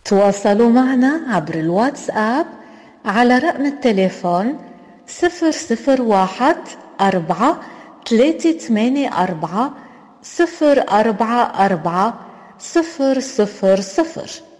تواصلوا معنا عبر الواتساب على رقم التليفون 001-4-384-044-000.